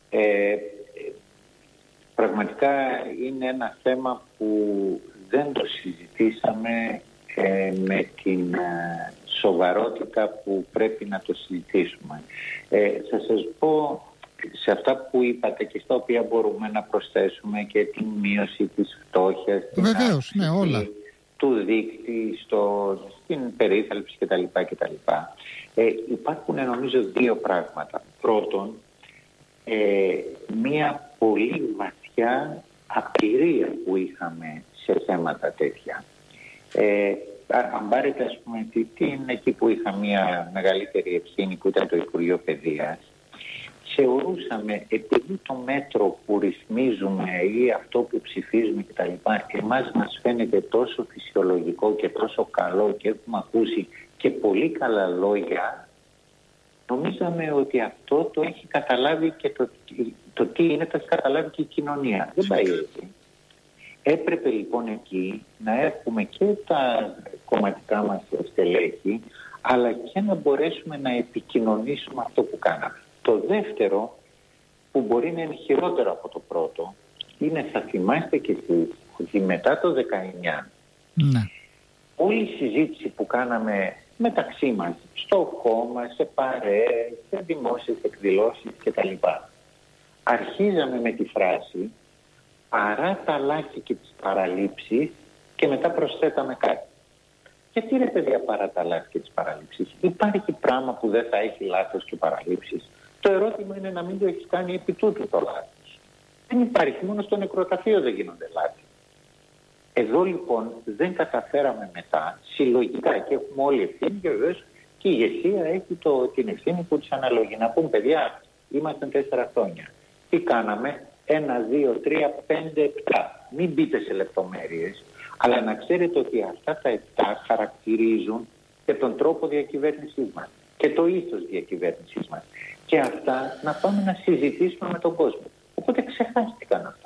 Πραγματικά είναι ένα θέμα που δεν το συζητήσαμε με την σοβαρότητα που πρέπει να το συζητήσουμε. Θα σας πω σε αυτά που είπατε και στα οποία μπορούμε να προσθέσουμε και την μείωση της φτώχειας, βεβαίως, ναι, όλα. του δείκτη στην περίθαλψη κτλ. Υπάρχουν νομίζω δύο πράγματα. Πρώτον, μία πολύ βαθιά απειρία που είχαμε σε θέματα τέτοια. Αν πάρετε, ας πούμε, την εκεί που είχα μια μεγαλύτερη ευθύνη που ήταν το Υπουργείο Παιδείας, θεωρούσαμε, επειδή το μέτρο που ρυθμίζουμε ή αυτό που ψηφίζουμε κτλ. Εμάς μας φαίνεται τόσο φυσιολογικό και τόσο καλό και έχουμε ακούσει και πολύ καλά λόγια, νομίζαμε ότι αυτό το έχει καταλάβει και το τι είναι, το έχει καταλάβει και η κοινωνία. Δεν πάει έτσι. Έπρεπε λοιπόν εκεί να έχουμε και τα κομματικά μας στελέχη, αλλά και να μπορέσουμε να επικοινωνήσουμε αυτό που κάναμε. Το δεύτερο, που μπορεί να είναι χειρότερο από το πρώτο, είναι, θα θυμάστε κι εσείς, ότι μετά το 19, όλη η συζήτηση που κάναμε μεταξύ μας, στο κόμμα, σε παρέες, σε δημόσιες εκδηλώσεις κτλ. Αρχίζαμε με τη φράση «παρά τα λάθη και τις παραλήψεις» και μετά προσθέταμε κάτι. Γιατί ρε παιδιά παρά τα λάθη και τις παραλήψεις? Υπάρχει πράγμα που δεν θα έχει λάθος και παραλήψεις? Το ερώτημα είναι να μην το έχεις κάνει επί τούτου το λάθος. Δεν υπάρχει, μόνο στο νεκροταφείο δεν γίνονται λάθη. Εδώ λοιπόν δεν καταφέραμε μετά συλλογικά, και έχουμε όλη ευθύνη και βεβαίως και η ηγεσία έχει την ευθύνη που της αναλογεί. Να πούμε παιδιά, ήμασταν 4 χρόνια. Τι κάναμε? 1, 2, 3, 5, 7. Μην μπείτε σε λεπτομέρειες, αλλά να ξέρετε ότι αυτά τα 7 χαρακτηρίζουν και τον τρόπο διακυβέρνησής μας και το ήθος διακυβέρνησής μας. Και αυτά να πάμε να συζητήσουμε με τον κόσμο. Οπότε ξεχάστηκαν αυτά.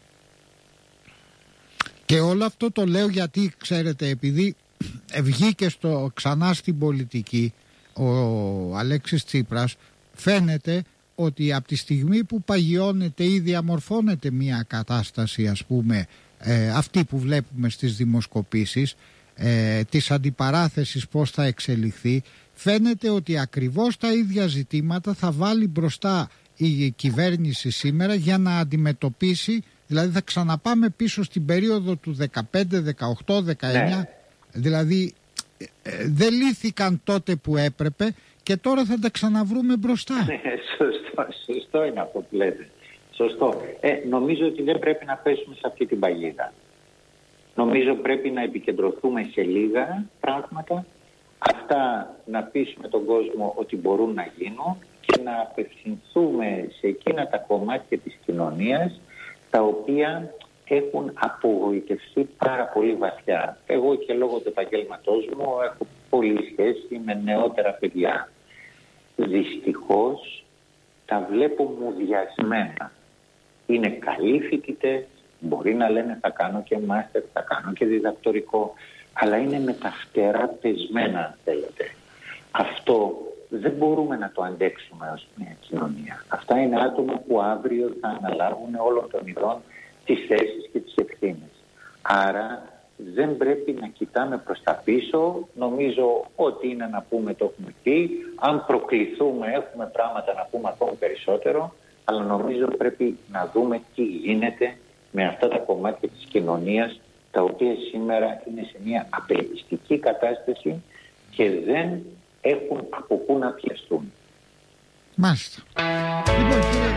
Και όλο αυτό το λέω γιατί, ξέρετε, επειδή βγήκε ξανά στην πολιτική ο Αλέξης Τσίπρας, φαίνεται ότι από τη στιγμή που παγιώνεται ή διαμορφώνεται μια κατάσταση, ας πούμε, αυτή που βλέπουμε στις δημοσκοπήσεις, της αντιπαράθεσης πώς θα εξελιχθεί, φαίνεται ότι ακριβώς τα ίδια ζητήματα θα βάλει μπροστά η κυβέρνηση σήμερα για να αντιμετωπίσει. Δηλαδή θα ξαναπάμε πίσω στην περίοδο του 15, 18, 19. Δηλαδή δεν λύθηκαν τότε που έπρεπε και τώρα θα τα ξαναβρούμε μπροστά. Σωστό είναι αυτό που λέτε. Σωστό. Νομίζω ότι δεν πρέπει να πέσουμε σε αυτή την παγίδα. Νομίζω πρέπει να επικεντρωθούμε σε λίγα πράγματα, αυτά να πείσουμε τον κόσμο ότι μπορούν να γίνουν και να απευθυνθούμε σε εκείνα τα κομμάτια της κοινωνίας τα οποία έχουν απογοητευτεί πάρα πολύ βαθιά. Εγώ και λόγω του επαγγέλματός μου έχω πολλή σχέση με νεότερα παιδιά. Δυστυχώς τα βλέπω μουδιασμένα. Είναι καλοί φοιτητές, μπορεί να λένε θα κάνω και μάστερ, θα κάνω και διδακτορικό, αλλά είναι με τα φτερά πεσμένα, αν θέλετε. Αυτό δεν μπορούμε να το αντέξουμε ως μια κοινωνία. Αυτά είναι άτομα που αύριο θα αναλάβουν όλων των ειδών τις θέσεις και τις ευθύνες. Άρα δεν πρέπει να κοιτάμε προς τα πίσω. Νομίζω ότι είναι να πούμε το έχουμε πει. Αν προκληθούμε έχουμε πράγματα να πούμε ακόμη περισσότερο. Αλλά νομίζω πρέπει να δούμε τι γίνεται με αυτά τα κομμάτια της κοινωνίας τα οποία σήμερα είναι σε μια απελπιστική κατάσταση και δεν έχουν από πού να πιαστούν. Μάλιστα. Λοιπόν, κύριε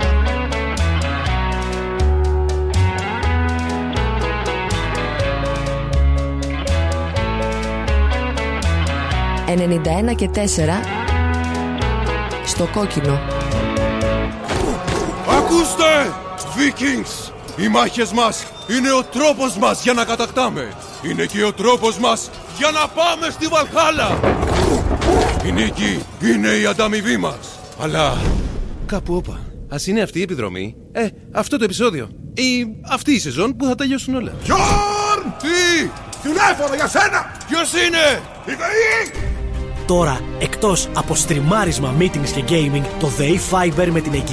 91 και 4 στο κόκκινο. Ακούστε, Vikings! Οι μάχες μας είναι ο τρόπος μας για να κατακτάμε. Είναι και ο τρόπος μας για να πάμε στη Βαλχάλα. Η νίκη είναι η ανταμοιβή μας. Αλλά κάπου όπα. Ας είναι αυτή η επιδρομή, αυτό το επεισόδιο ή αυτή η σεζόν που θα τελειώσουν όλα. Γιόρν! Τι! Τηλέφωνο για σένα! Ποιος είναι? Η ΔΕΗ! Τώρα, εκτός από στριμάρισμα, meetings και gaming, το ΔΕΗ Fiber με την